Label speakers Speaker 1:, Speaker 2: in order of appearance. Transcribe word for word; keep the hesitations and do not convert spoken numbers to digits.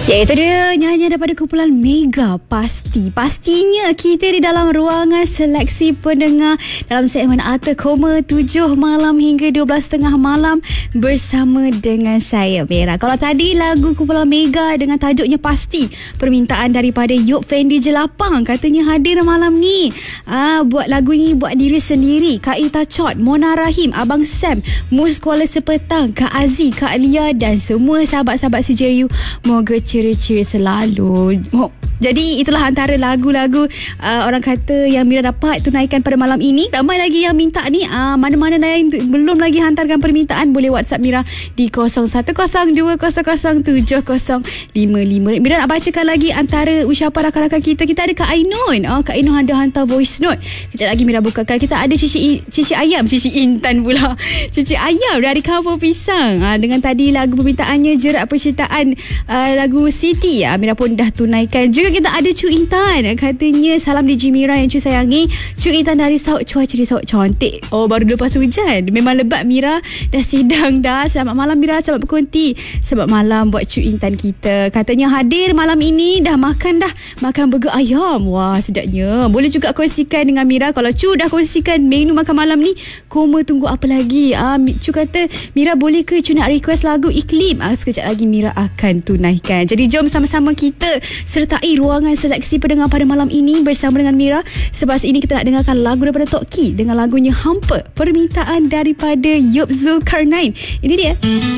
Speaker 1: Ya, itu dia nyanyian daripada kumpulan Mega, Pasti. Pastinya kita di dalam ruangan seleksi pendengar dalam segmen Arta Koma tujuh malam hingga dua belas tiga puluh malam bersama dengan saya, Mira. Kalau tadi lagu kumpulan Mega dengan tajuknya Pasti, permintaan daripada Yop Fendi Jelapang, katanya hadir malam ni. Ah, buat lagu ni buat diri sendiri. Kak Ita Chot, Mona Rahim, Abang Sam, Mus Kuala Sepetang, Kak Aziz, Kak Lia dan semua sahabat-sahabat C J U. Moga ciri-ciri selalu. Oh, jadi itulah antara lagu-lagu uh, orang kata yang Mira dapat tunaikan pada malam ini. Ramai lagi yang minta ni. Uh, mana-mana yang belum lagi hantarkan permintaan, boleh WhatsApp Mira di kosong satu kosong dua kosong kosong tujuh kosong lima lima. Mira nak bacakan lagi antara ucapan rakan-rakan kita. Kita ada Kak Ainun. Oh, Kak Ainun ada hantar voice note. Kejap lagi Mira bukakan. Kita ada Cici, Cici Ayam. Cici Intan pula. Cici Ayam dari Kampung Pisang. Uh, dengan tadi lagu permintaannya Jerat Percintaan, uh, lagu Siti. Uh, Mira pun dah tunaikan. Juga kita ada Cu Intan, katanya salam D J Mira yang Cu sayangi. Cu Intan dari Sauk, cuaca di Sauk cantik. Oh, baru lepas hujan, memang lebat. Mira dah sidang dah. Selamat malam Mira, selamat berkonti. Selamat malam buat Cu Intan kita, katanya hadir malam ini. Dah makan dah, makan burger ayam. Wah, sedapnya. Boleh juga kongsikan dengan Mira. Kalau Cu dah kongsikan menu makan malam ni, Koma tunggu apa lagi? Ah, Cu kata, Mira boleh ke Cu nak request lagu Iklim? Ah, sekejap lagi Mira akan tunaikan. Jadi jom sama-sama kita sertai ruangan seleksi pendengar pada malam ini bersama dengan Mira. Sebab ini kita nak dengarkan lagu daripada Tok Ki dengan lagunya Hampa, permintaan daripada Yop Zulkarnain. Ini dia.